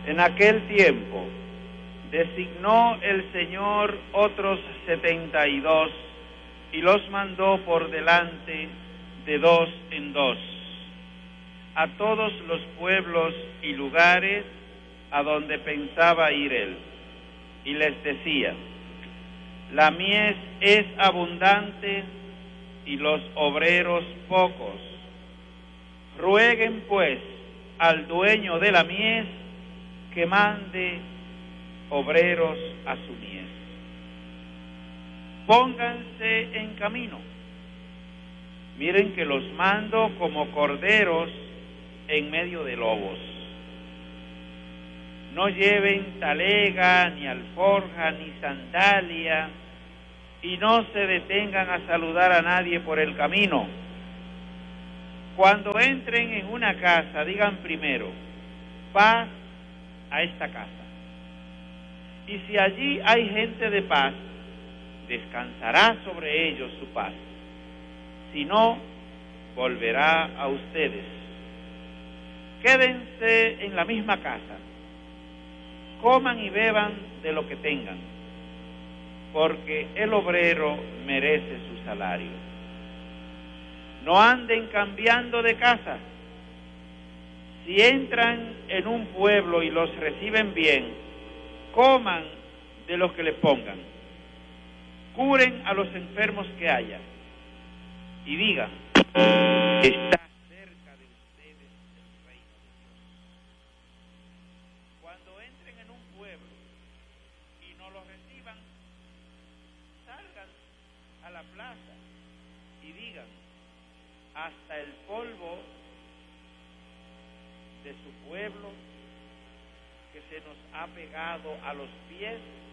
En aquel tiempo designó el Señor otros 72 y los mandó por delante de 2 en 2 a todos los pueblos y lugares a donde pensaba ir él. Y les decía: la mies es abundante y los obreros pocos. Rueguen pues al dueño de la mies que mande obreros a su mies. Pónganse en camino. Miren que los mando como corderos en medio de lobos. No lleven talega, ni alforja, ni sandalia, y no se detengan a saludar a nadie por el camino. Cuando entren en una casa, digan primero: paz a esta casa. Y si allí hay gente de paz, descansará sobre ellos su paz. Si no, volverá a ustedes. Quédense en la misma casa, coman y beban de lo que tengan, porque el obrero merece su salario. No anden cambiando de casa. Si entran en un pueblo y los reciben bien, coman de lo que le pongan. Curen a los enfermos que haya y digan: está cerca de ustedes el reino de Dios. Cuando entren en un pueblo y no los reciban, salgan a la plaza y digan: hasta el polvo de su pueblo que se nos ha pegado a los pies